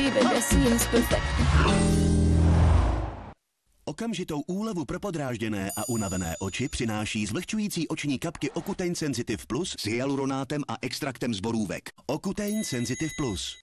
Vive the Seams Perfect. Okamžitou úlevu pro podrážděné a unavené oči přináší zvlhčující oční kapky Ocutein Sensitive Plus s hyaluronátem a extraktem z borůvek. Ocutein Sensitive Plus.